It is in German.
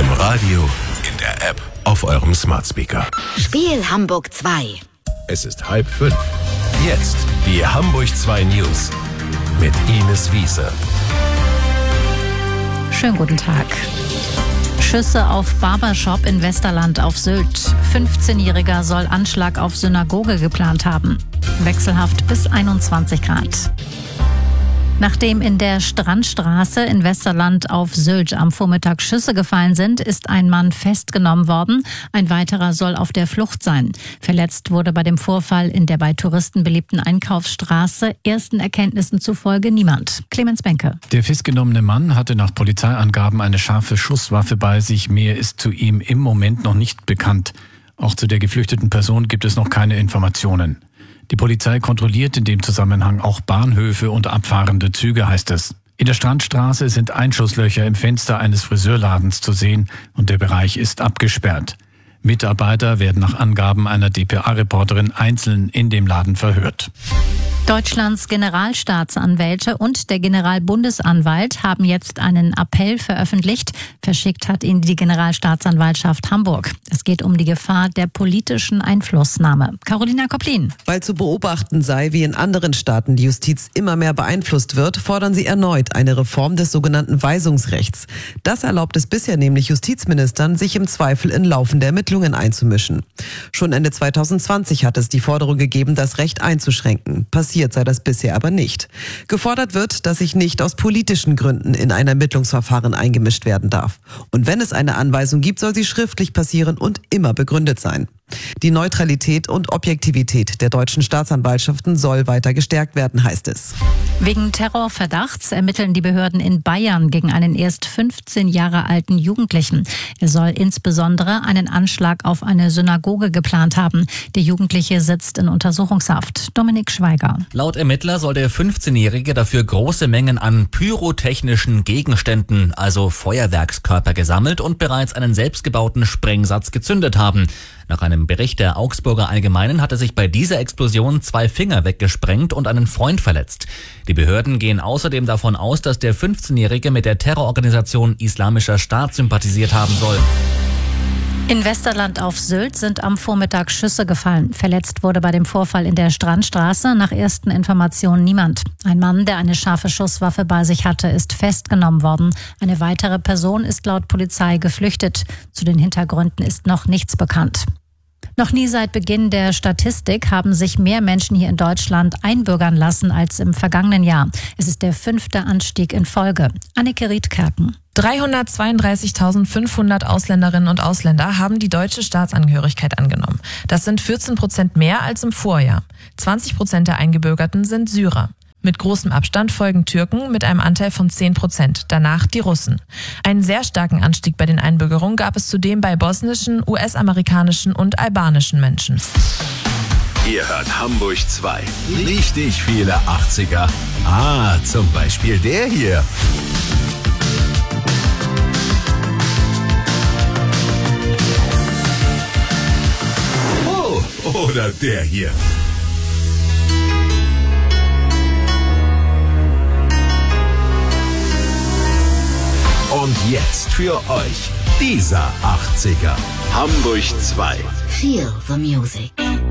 Im Radio, in der App, auf eurem Smart Speaker. Spiel Hamburg 2. Es ist 4:30. Jetzt die Hamburg 2 News mit Ines Wiese. Schönen guten Tag. Schüsse auf Barbershop in Westerland auf Sylt. 15-Jähriger soll Anschlag auf Synagoge geplant haben. Wechselhaft bis 21 Grad. Nachdem in der Strandstraße in Westerland auf Sylt am Vormittag Schüsse gefallen sind, ist ein Mann festgenommen worden. Ein weiterer soll auf der Flucht sein. Verletzt wurde bei dem Vorfall in der bei Touristen beliebten Einkaufsstraße ersten Erkenntnissen zufolge niemand. Clemens Benke. Der festgenommene Mann hatte nach Polizeiangaben eine scharfe Schusswaffe bei sich. Mehr ist zu ihm im Moment noch nicht bekannt. Auch zu der geflüchteten Person gibt es noch keine Informationen. Die Polizei kontrolliert in dem Zusammenhang auch Bahnhöfe und abfahrende Züge, heißt es. In der Strandstraße sind Einschusslöcher im Fenster eines Friseurladens zu sehen und der Bereich ist abgesperrt. Mitarbeiter werden nach Angaben einer dpa-Reporterin einzeln in dem Laden verhört. Deutschlands Generalstaatsanwälte und der Generalbundesanwalt haben jetzt einen Appell veröffentlicht. Verschickt hat ihn die Generalstaatsanwaltschaft Hamburg. Es geht um die Gefahr der politischen Einflussnahme. Carolina Koplin. Weil zu beobachten sei, wie in anderen Staaten die Justiz immer mehr beeinflusst wird, fordern sie erneut eine Reform des sogenannten Weisungsrechts. Das erlaubt es bisher nämlich Justizministern, sich im Zweifel in laufende Ermittlungen einzumischen. Schon Ende 2020 hat es die Forderung gegeben, das Recht einzuschränken. Passiert sei das bisher aber nicht. Gefordert wird, dass sich nicht aus politischen Gründen in ein Ermittlungsverfahren eingemischt werden darf. Und wenn es eine Anweisung gibt, soll sie schriftlich passieren und immer begründet sein. Die Neutralität und Objektivität der deutschen Staatsanwaltschaften soll weiter gestärkt werden, heißt es. Wegen Terrorverdachts ermitteln die Behörden in Bayern gegen einen erst 15 Jahre alten Jugendlichen. Er soll insbesondere einen Anschlag auf eine Synagoge geplant haben. Der Jugendliche sitzt in Untersuchungshaft. Dominik Schweiger. Laut Ermittler soll der 15-Jährige dafür große Mengen an pyrotechnischen Gegenständen, also Feuerwerkskörper, gesammelt und bereits einen selbstgebauten Sprengsatz gezündet haben. Nach einem Bericht der Augsburger Allgemeinen hat er sich bei dieser Explosion 2 Finger weggesprengt und einen Freund verletzt. Die Behörden gehen außerdem davon aus, dass der 15-Jährige mit der Terrororganisation Islamischer Staat sympathisiert haben soll. In Westerland auf Sylt sind am Vormittag Schüsse gefallen. Verletzt wurde bei dem Vorfall in der Strandstraße nach ersten Informationen niemand. Ein Mann, der eine scharfe Schusswaffe bei sich hatte, ist festgenommen worden. Eine weitere Person ist laut Polizei geflüchtet. Zu den Hintergründen ist noch nichts bekannt. Noch nie seit Beginn der Statistik haben sich mehr Menschen hier in Deutschland einbürgern lassen als im vergangenen Jahr. Es ist der 5. Anstieg in Folge. Anneke Riedkerken. 332.500 Ausländerinnen und Ausländer haben die deutsche Staatsangehörigkeit angenommen. Das sind 14% mehr als im Vorjahr. 20% der Eingebürgerten sind Syrer. Mit großem Abstand folgen Türken mit einem Anteil von 10%, danach die Russen. Einen sehr starken Anstieg bei den Einbürgerungen gab es zudem bei bosnischen, US-amerikanischen und albanischen Menschen. Ihr hört Hamburg 2. Richtig viele 80er. Zum Beispiel der hier. Oder der hier. Und jetzt für euch dieser 80er. Hamburg 2. Feel the music.